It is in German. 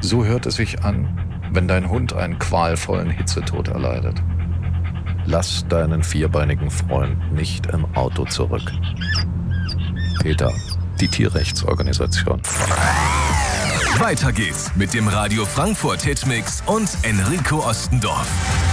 So hört es sich an, wenn dein Hund einen qualvollen Hitzetod erleidet. Lass deinen vierbeinigen Freund nicht im Auto zurück. PETA, die Tierrechtsorganisation. Weiter geht's mit dem Radio Frankfurt Hitmix und Enrico Ostendorf.